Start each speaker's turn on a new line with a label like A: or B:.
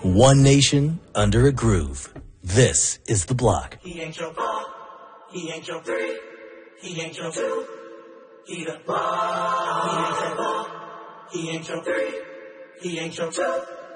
A: One nation under a groove. This is The Block.
B: He ain't your 4, he ain't your 3, he ain't your 2, he the block. He ain't your 4, he ain't your 3, he ain't your 2.